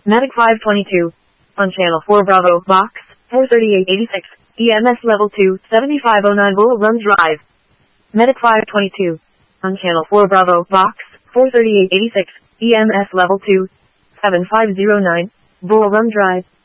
Medic 522. On Channel 4 Bravo, Box 43886. EMS Level 2, 7509 Bull Run Drive. Medic 522. On Channel 4 Bravo, Box 43886. EMS Level 2, 7509 Bull Run Drive.